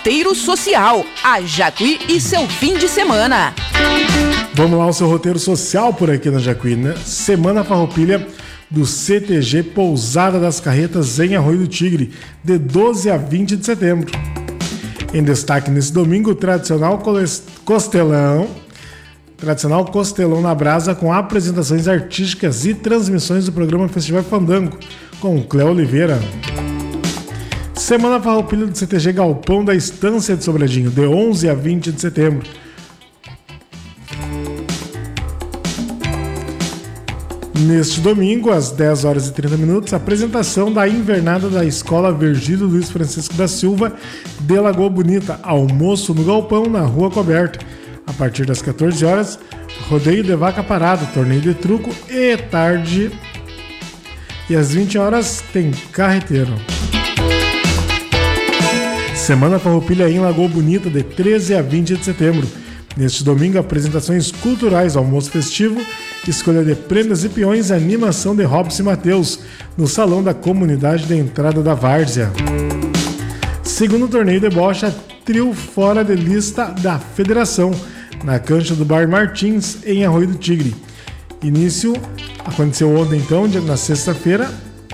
roteiro social. A Jacuí e seu fim de semana. Vamos lá, o seu roteiro social por aqui na Jacuí, né? Semana Farroupilha do CTG Pousada das Carretas em Arroio do Tigre, de 12 a 20 de setembro. Em destaque nesse domingo, o tradicional Costelão na Brasa, com apresentações artísticas e transmissões do programa Festival Fandango, com Cléo Oliveira. Semana Farroupilha do CTG Galpão da Estância de Sobradinho, de 11 a 20 de setembro. Neste domingo, às 10 horas e 30 minutos, apresentação da invernada da Escola Virgílio Luiz Francisco da Silva de Lagoa Bonita, almoço no Galpão, na Rua Coberta. A partir das 14 horas, rodeio de vaca parada, torneio de truco e tarde. E às 20 horas tem carreteiro. Semana Farroupilha em Lagoa Bonita, de 13 a 20 de setembro. Neste domingo, apresentações culturais, almoço festivo, escolha de prendas e peões, animação de Robson e Mateus, no Salão da Comunidade da Entrada da Várzea. Segundo torneio de bocha, trio fora de lista da Federação, na cancha do Bar Martins, em Arroio do Tigre. Início aconteceu ontem, então, na sexta-feira.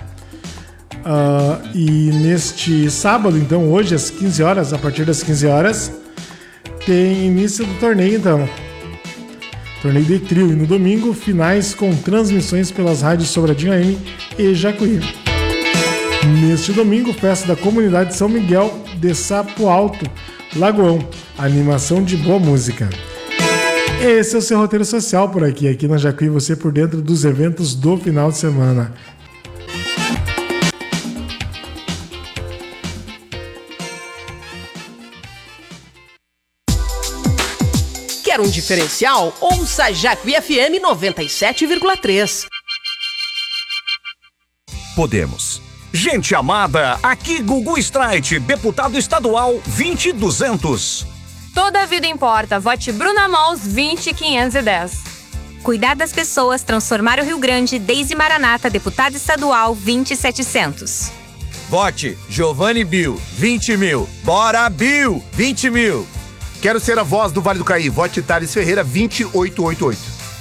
E neste sábado, então, hoje, às 15 horas, a partir das 15 horas, tem início do torneio, então. Torneio de trio. E no domingo, finais com transmissões pelas rádios Sobradinho AM e Jacuí. Neste domingo, festa da comunidade São Miguel de Sapo Alto, Lagoão. Animação de boa música. Esse é o seu roteiro social por aqui. Aqui na Jacuí, você por dentro dos eventos do final de semana. Quer um diferencial? Ouça Jacuí FM 97,3. Podemos. Gente amada, aqui Gugu Streit, deputado estadual 20200. Toda a vida importa. Vote Bruna Mols 20510. Cuidar das pessoas, transformar o Rio Grande. Deise Maranata, deputada estadual 20700. Vote Giovanni Bill 20 mil. Bora Bill 20 mil. Quero ser a voz do Vale do Caí. Vote Thales Ferreira 2888.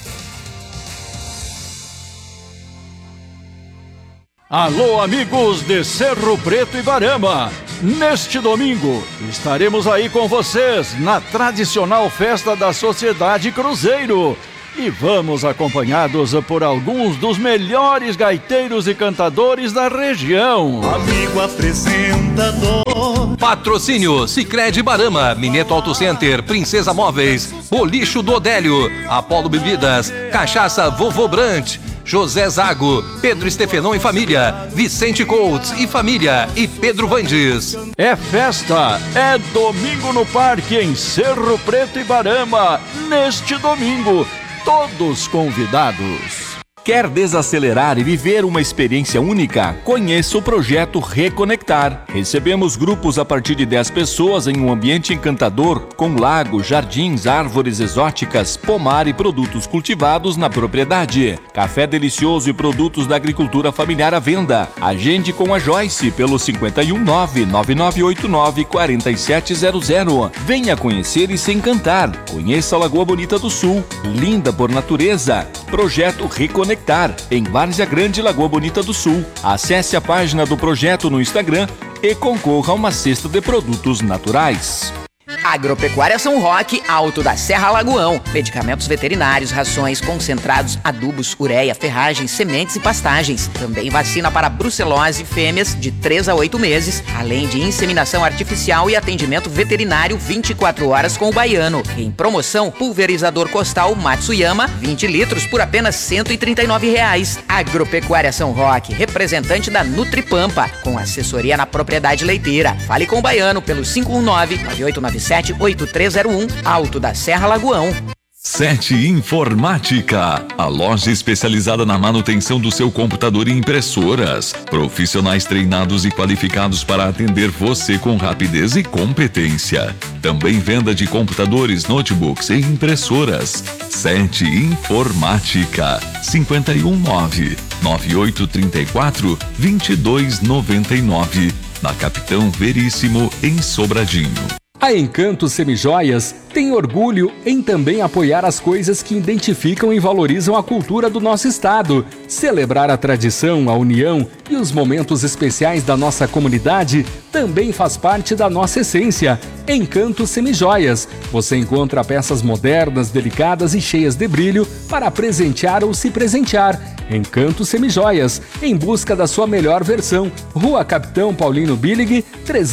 Alô, amigos de Cerro Preto e Barama. Neste domingo, estaremos aí com vocês na tradicional festa da Sociedade Cruzeiro. E vamos acompanhados por alguns dos melhores gaiteiros e cantadores da região. Amigo apresentador. Patrocínio Sicredi Barama, Mineto Auto Center, Princesa Móveis, O Lixo do Odélio, Apolo Bebidas, Cachaça Vovô Brant, José Zago, Pedro Estefenon e família, Vicente Coates e família e Pedro Vandes. É festa, é domingo no parque em Cerro Preto e Barama. Neste domingo, todos convidados. Quer desacelerar e viver uma experiência única? Conheça o projeto Reconectar. Recebemos grupos a partir de 10 pessoas em um ambiente encantador, com lago, jardins, árvores exóticas, pomar e produtos cultivados na propriedade. Café delicioso e produtos da agricultura familiar à venda. Agende com a Joyce pelo 519-9989-4700. Venha conhecer e se encantar. Conheça a Lagoa Bonita do Sul, linda por natureza. Projeto Reconectar, em Várzea Grande, Lagoa Bonita do Sul. Acesse a página do projeto no Instagram e concorra a uma cesta de produtos naturais. Agropecuária São Roque, Alto da Serra Lagoão. Medicamentos veterinários, rações, concentrados, adubos, ureia, ferragens, sementes e pastagens. Também vacina para brucelose, fêmeas de 3 a 8 meses, além de inseminação artificial e atendimento veterinário 24 horas com o baiano. Em promoção, pulverizador costal Matsuyama, 20 litros por apenas R$ 139. Agropecuária São Roque, representante da Nutripampa, com assessoria na propriedade leiteira. Fale com o baiano pelo 519-9897-8301, Alto da Serra Lagoão. 7 Informática, a loja especializada na manutenção do seu computador e impressoras. Profissionais treinados e qualificados para atender você com rapidez e competência. Também venda de computadores, notebooks e impressoras. 7 Informática, 519-9834-2299, na Capitão Veríssimo, em Sobradinho. A Encanto Semijoias tem orgulho em também apoiar as coisas que identificam e valorizam a cultura do nosso estado. Celebrar a tradição, a união e os momentos especiais da nossa comunidade também faz parte da nossa essência. Encanto Semijoias. Você encontra peças modernas, delicadas e cheias de brilho para presentear ou se presentear. Encanto Semijoias, em busca da sua melhor versão. Rua Capitão Paulino Billig,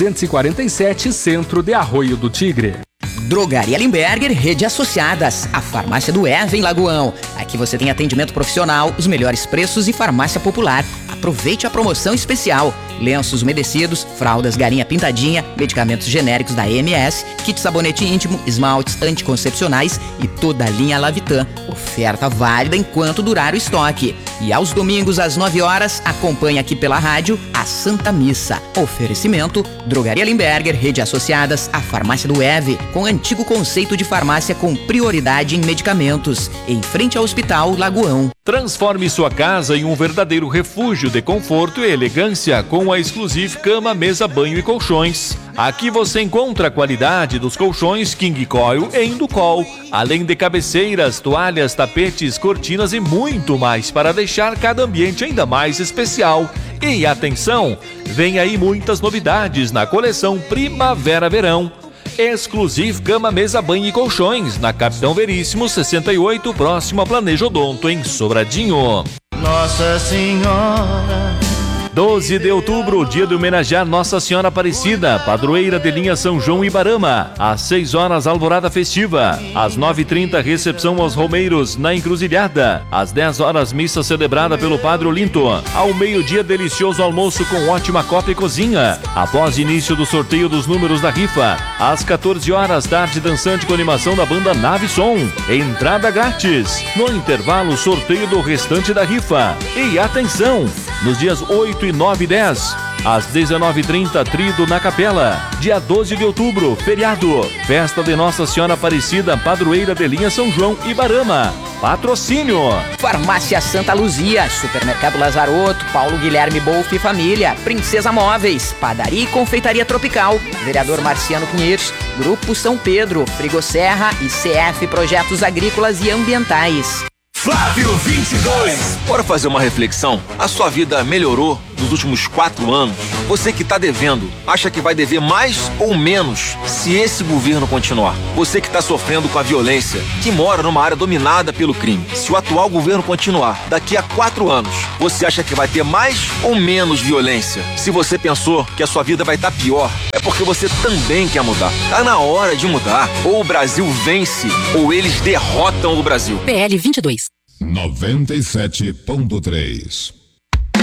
347, Centro de Arroio do Tigre. Drogaria Limberger, Rede Associadas, a farmácia do Eva em Lagoão. Aqui você tem atendimento profissional, os melhores preços e farmácia popular. Aproveite a promoção especial. Lenços umedecidos, fraldas Garinha Pintadinha, medicamentos genéricos da EMS, kit sabonete íntimo, esmaltes anticoncepcionais e toda a linha Lavitan. Oferta válida enquanto durar o estoque. E aos domingos às 9 horas, acompanhe aqui pela rádio a Santa Missa. Oferecimento, Drogaria Limberger, Rede Associadas, a farmácia do Eve, com antigo conceito de farmácia com prioridade em medicamentos, em frente ao Hospital Lagoão. Transforme sua casa em um verdadeiro refúgio de conforto e elegância com a Exclusive Cama, Mesa, Banho e Colchões. Aqui você encontra a qualidade dos colchões King Coil e Inducol, além de cabeceiras, toalhas, tapetes, cortinas e muito mais para deixar cada ambiente ainda mais especial. E atenção, vem aí muitas novidades na coleção Primavera-Verão. Exclusive Cama, Mesa, Banho e Colchões, na Capitão Veríssimo 68, próximo a Planejo Odonto, em Sobradinho. Nossa Senhora. 12 de outubro, dia de homenagear Nossa Senhora Aparecida, padroeira de linha São João Ibarama. Às 6 horas, alvorada festiva. Às 9h30, recepção aos romeiros na Encruzilhada. Às 10 horas, missa celebrada pelo Padre Olinto. Ao meio-dia, delicioso almoço com ótima copa e cozinha. Após início do sorteio dos números da rifa. Às 14 horas, tarde dançante com animação da banda Nave Som. Entrada grátis. No intervalo, sorteio do restante da rifa. E atenção, nos dias 8 e 9 e 10, às 19h30, Trido na Capela. Dia 12 de outubro, feriado, festa de Nossa Senhora Aparecida, padroeira de linha São João Ibarama. Patrocínio: Farmácia Santa Luzia, Supermercado Lazarotto, Paulo Guilherme Bolf e Família, Princesa Móveis, Padaria e Confeitaria Tropical, Vereador Marciano Pinheiros, Grupo São Pedro, Frigosserra e CF Projetos Agrícolas e Ambientais. Flávio 22. Bora fazer uma reflexão? A sua vida melhorou nos últimos 4 anos? Você que está devendo, acha que vai dever mais ou menos se esse governo continuar? Você que está sofrendo com a violência, que mora numa área dominada pelo crime, se o atual governo continuar, daqui a 4 anos, você acha que vai ter mais ou menos violência? Se você pensou que a sua vida vai estar pior, é porque você também quer mudar. Tá na hora de mudar. Ou o Brasil vence, ou eles derrotam o Brasil. PL 22. 97.3